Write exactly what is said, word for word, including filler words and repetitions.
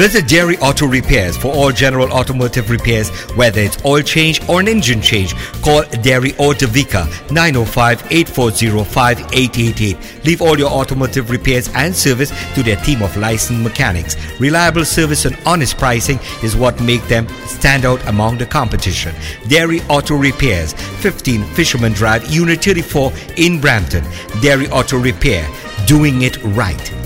Visit Dairy Auto Repairs for all general automotive repairs, whether it's oil change or an engine change. Call Dairy Auto Vika nine oh five, eight four oh, five eight eight eight. Leave all your automotive repairs and service to their team of licensed mechanics. Reliable service and honest pricing is what make them stand out among the competition. Dairy Auto Repairs, fifteen Fisherman Drive, Unit thirty-four in Brampton. Dairy Auto Repair, doing it right.